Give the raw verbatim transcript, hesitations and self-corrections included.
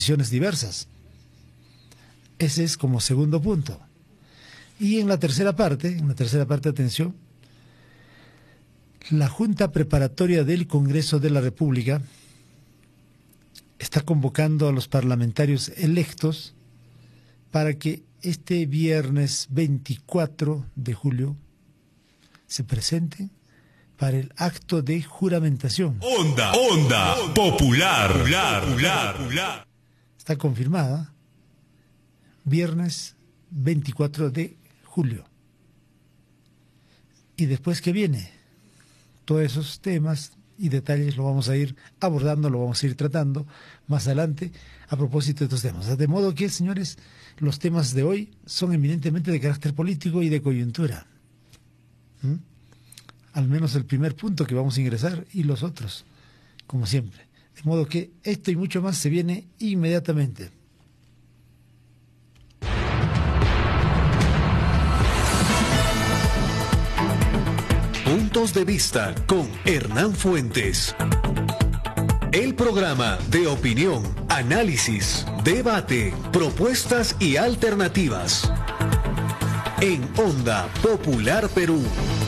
posiciones diversas. Ese es como segundo punto. Y en la tercera parte, en la tercera parte, atención, la Junta Preparatoria del Congreso de la República está convocando a los parlamentarios electos para que este viernes veinticuatro de julio se presenten para el acto de juramentación. Onda, onda, popular, popular, popular, popular. Está confirmada, viernes veinticuatro de julio. ¿Y después qué viene? Todos esos temas y detalles lo vamos a ir abordando, lo vamos a ir tratando más adelante a propósito de estos temas. De modo que, señores, los temas de hoy son eminentemente de carácter político y de coyuntura. ¿Mm? Al menos el primer punto que vamos a ingresar y los otros, como siempre. De modo que esto y mucho más se viene inmediatamente. Puntos de vista con Hernán Fuentes. El programa de opinión, análisis, debate, propuestas y alternativas. En Onda Popular Perú.